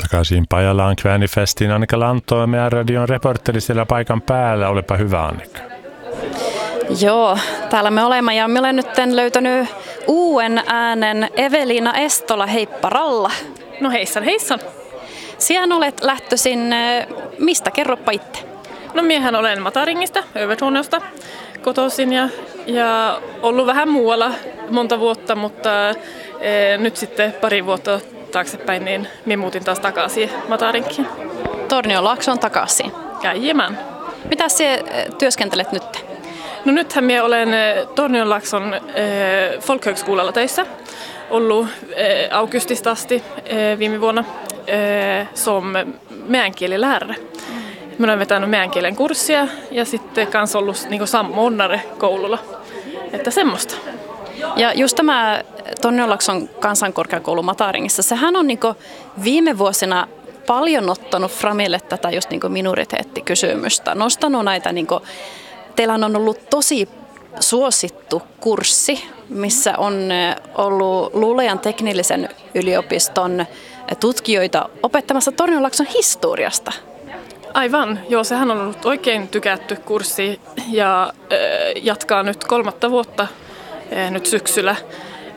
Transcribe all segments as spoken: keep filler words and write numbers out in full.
Takaisin Pajalaan Kväänifestiin Annika Lantto, meidän radion reporteri siellä paikan päällä. Olepa hyvä, Annika. Joo, täällä me olemme ja me olen nyt löytänyt uuden äänen. Eveliina Estola, heippa ralla. No heissan, heissan. Siihen olet lähtöisin, mistä? Kerropa itse. No miehän olen Mataringista, Övertorneosta kotoisin ja, ja ollut vähän muualla monta vuotta, mutta e, nyt sitten pari vuotta taaksepäin niin minä muutin taas takaisin Matarinkiin. Tornionlaaksoon takaisin. Jajamän. Mitä sinä työskentelet nyt? No nythän minä olen Tornionlaakson äh, folkhögskolalla töissä. Ollut äh, augustista asti äh, viime vuonna äh, som meänkielilärare. Minä olen vetänyt meänkielen kurssia ja sitten kans ollut niin sammunnare koululla. Että semmoista. Ja just tämä Tornionlaakson kansankorkeakoulu Mataringissa, sehän on niin viime vuosina paljon ottanut framille tätä just niin minoriteettikysymystä. Nostanut näitä, niin kuin, teillä on ollut tosi suosittu kurssi, missä on ollut Luulajan teknillisen yliopiston tutkijoita opettamassa Tornionlaakson historiasta. Aivan, joo, sehän on ollut oikein tykätty kurssi ja äh, jatkaa nyt kolmatta vuotta äh, nyt syksyllä. Äh,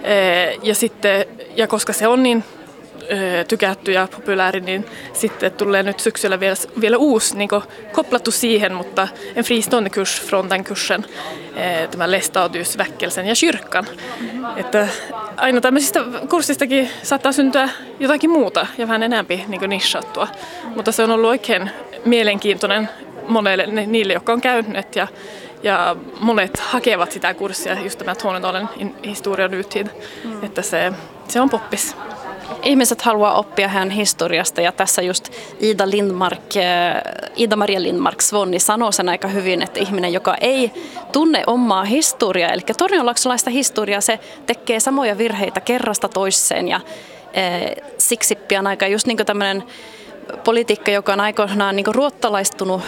ja, sitten, ja koska se on niin äh, tykätty ja populääri, niin sitten tulee nyt syksyllä vielä, vielä uusi, niin koplattu siihen, mutta en fristående kurs från den kursen, äh, tämä Lestadius, Väckelsen ja Kyrkan. Mm-hmm. Että aina tämmöisistä kurssistakin saattaa syntyä jotakin muuta ja vähän enemmän niin nishattua, mm-hmm. mutta se on ollut oikein mielenkiintoinen monelle niille, jotka on käyneet ja, ja monet hakevat sitä kurssia, just tämä Tornedalen historian nutid, mm. että se, se on poppis. Ihmiset haluaa oppia hän historiasta ja tässä just Ida Lindmark, Ida-Maria Lindmark Svonni sanoo sen aika hyvin, että ihminen, joka ei tunne omaa historiaa, eli tornionlaaksolaista historiaa, se tekee samoja virheitä kerrasta toiseen ja e, siksi pian aika just niin kuin tämmöinen politiikka, joka on aikoinaan niin kuin ruottalaistunut,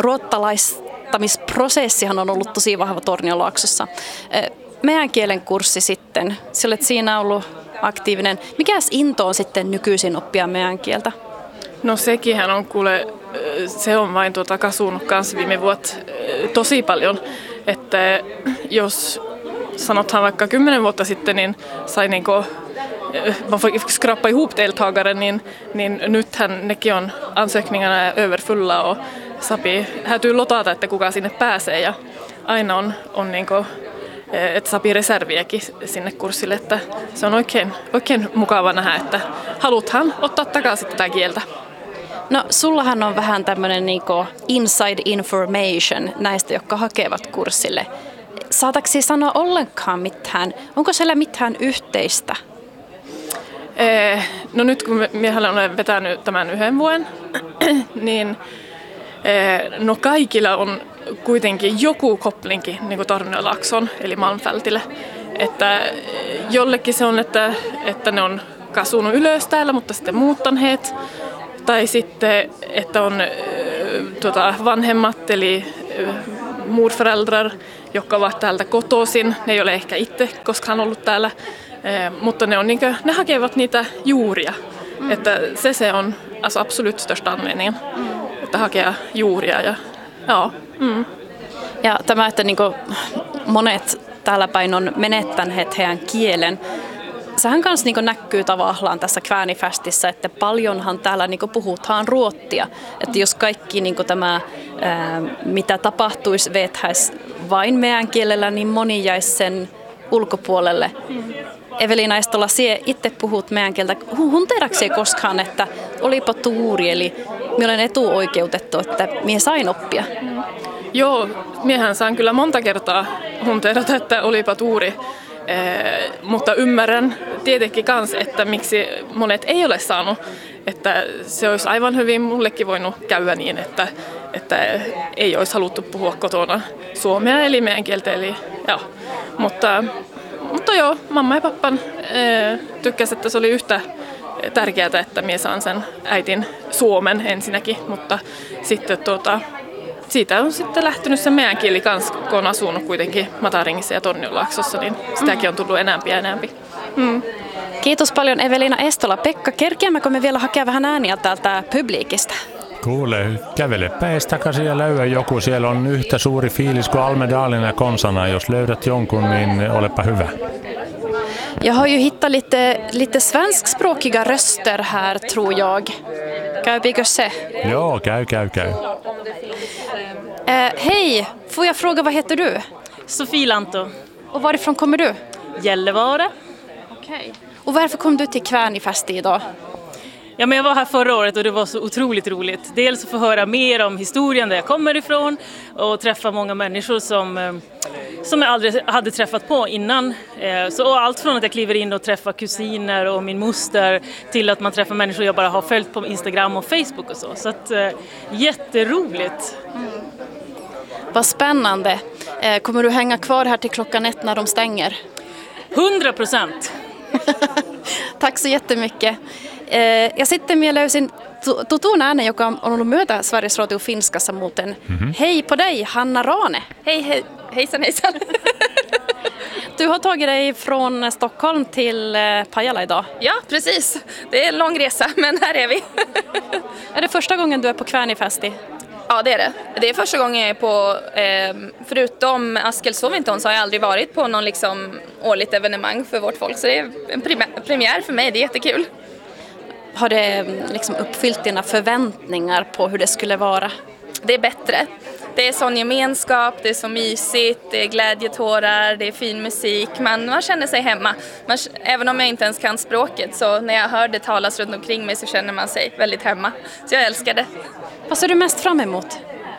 ruottalaistamisprosessihan on ollut tosi vahva Tornionlaaksossa. Meidän kielen kurssi sitten, sä olet siinä ollut aktiivinen. Mikäs into on sitten nykyisin oppia meidän kieltä? No sekinhän on kuule, se on vain tuota kasunut kanssa viime vuotta tosi paljon, että jos sanotaan vaikka kymmenen vuotta sitten, niin sai niinku man får skrapa ihop deltagare, niin, niin nythän nekin on ansökningarna överfulla och sapi hätyy lotata, että kuka sinne pääsee ja aina on, on niinku, että sapi reserviäkin sinne kurssille, että se on oikein, oikein mukava nähdä, että haluthan ottaa takaisin tätä kieltä. No sullahan on vähän tämmöinen niinku inside information näistä, jotka hakevat kurssille. Saataanko sanoa ollenkaan mitään? Onko siellä mitään yhteistä? No nyt kun minä olen vetänyt tämän yhden vuoden, niin no kaikilla on kuitenkin joku koplinki niin kuin Tornionlaakson eli Malmfältille. Että jollekin se on, että, että ne on kasunut ylös täällä, mutta sitten muuttaneet. Tai sitten, että on tuota, vanhemmat eli morföräldrar, jotka ovat täältä kotoisin. Ne ei ole ehkä itse koskaan ollut täällä. Eh, mutta ne, on niinkö, ne hakevat niitä juuria. Mm. Että se, se on alltså absolut största anledningen, mm. että hakea juuria. Ja, ja, mm. ja tämä, että niinku monet täällä päin on menettäneet heidän kielen, sehän kanssa niinku näkyy tavallaan tässä Kväänifestissä, että paljonhan täällä niinku puhutaan ruottia. Että jos kaikki niinku tämä, ää, mitä tapahtuisi, veethäisi vain meidän kielellä, niin moni jäisi sen ulkopuolelle. Mm. Eveliina Estola, sie itse puhut meidän kieltä. Hunteedaanko sie koskaan, että olipa tuuri, eli minä olen etuoikeutettu, että minä sain oppia? Mm. Joo, miehän saan kyllä monta kertaa hunteerata, että olipa tuuri. Eh, mutta ymmärrän tietenkin kans, että miksi monet ei ole saanut. Että se olisi aivan hyvin mullekin voinut käydä niin, että, että ei olisi haluttu puhua kotona suomea eli meidän kieltä. Eli, joo. Mutta, mutta joo, mamma ja pappan eh, tykkäsivät, että se oli yhtä tärkeää, että minä saan sen äitin suomen ensinnäkin, mutta sitten tuota, siitä on sitten lähtenyt se meidän kieli kanssa, kun on asunut kuitenkin Mataringissa ja Tornionlaaksossa, niin sitäkin on tullut enämpi ja enämpi. Mm. Kiitos paljon Evelina Estola. Pekka, kerkeämmekö me vielä hakea vähän ääniä täältä publiikista? Kuule, kävele päis takaisin ja löyä joku. Siellä on yhtä suuri fiilis kuin Almedalina ja Konsana. Jos löydät jonkun, niin olepa hyvä. Jag har ju hittat lite, lite svenskspråkiga röster här, tror jag. Käy se? Joo, käy, käy, käy. Eh, hej, får jag fråga vad heter du? Sofie Lanto. Och varifrån kommer du? Gällivare. Okej. Och varför kom du till Kvänifesti idag? Ja, men jag var här förra året och det var så otroligt roligt. Dels att få höra mer om historien där jag kommer ifrån och träffa många människor som, som jag aldrig hade träffat på innan. Så allt från att jag kliver in och träffar kusiner och min moster till att man träffar människor jag bara har följt på Instagram och Facebook och så. Så att, jätteroligt. Mm. Vad spännande. Kommer du hänga kvar här till klockan ett när de stänger? Hundra procent. Tack så jättemycket. Ja sitten minä löysin tutun äänen, joka on ollut myötä Sveriges Radio Finskassa muuten. Mm-hmm. Hej på dig, Hanna Rane. Hej, hej. Hejsan, hejsan. Du har tagit dig från Stockholm till Pajala idag. Ja, precis. Det är en lång resa, men här är vi. Är det första gången du är på Kvänifesti? Ja, det är det. Det är första gången jag är på, eh, förutom Askell-Sovinton så har jag aldrig varit på någon liksom årligt evenemang för vårt folk. Så det är en premiär för mig, det är jättekul. Har det liksom uppfyllt dina förväntningar på hur det skulle vara? Det är bättre. Det är sån gemenskap, det är så mysigt, det är glädjetårar, det är fin musik. Man, man känner sig hemma. Man, även om jag inte ens kan språket så när jag hör det talas runt omkring mig så känner man sig väldigt hemma. Så jag älskar det. Vad ser du mest fram emot?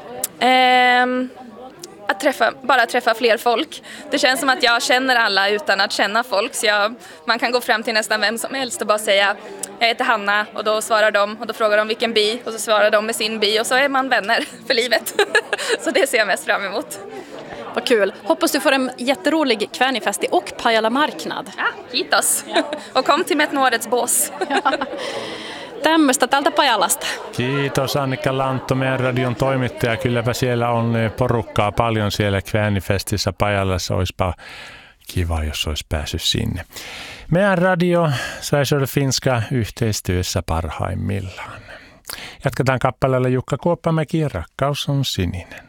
Ehm, att träffa, bara träffa fler folk. Det känns som att jag känner alla utan att känna folk. Så jag, man kan gå fram till nästan vem som helst och bara säga jag heter Hanna och då svarar de och då frågar de vilken by och så svarar de med sin by och så är man vänner för livet. Så det ser jag mest fram emot. Vad kul. Hoppas du får en jätterolig Kvänifesti och Pajala marknad. Ja, kiitos. Och kom till Metnuorets bås. Tämmöistä tältä Pajalasta. Kiitos Annika Lantto, meidän radion toimittaja. Kylläpä siellä on porukkaa paljon siellä Kvänifestissä Pajalassa. Olisipa kiva, jos olisi päässyt sinne. Meidän radio Sveriges Radio Finska yhteistyössä parhaimmillaan. Jatketaan kappaleella Jukka Kuoppamäki, Rakkaus on sininen.